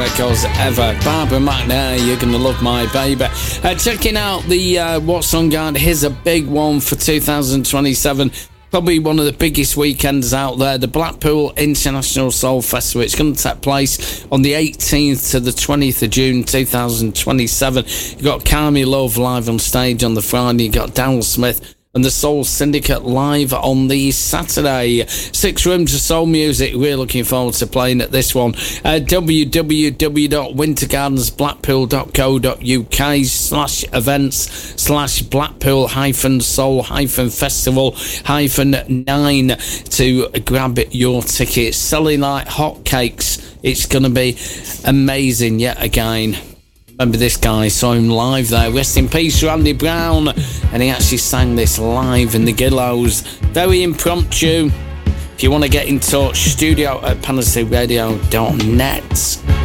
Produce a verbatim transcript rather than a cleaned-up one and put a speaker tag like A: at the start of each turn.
A: records ever. Barbara McNair, You're Gonna Love My Baby. Uh, checking out the uh, What's On Guard, here's a big one for two thousand twenty-seven. Probably one of the biggest weekends out there, the Blackpool International Soul Festival. It's going to take place on the eighteenth to the twentieth of June two thousand twenty-seven. You've got Carmi Love live on stage on the Friday. You've got Daryl Smith and the Soul Syndicate live on the Saturday. Six Rooms of Soul Music. We're looking forward to playing at this one. Uh, w w w dot winter gardens blackpool dot co dot u k slash events slash Blackpool hyphen soul hyphen festival hyphen nine to grab your tickets. Selling like hotcakes. It's going to be amazing yet again. Remember this guy, saw him live there. Rest in peace, Randy Brown. And he actually sang this live in the Gillows. Very impromptu. If you want to get in touch, studio at panacea radio dot net.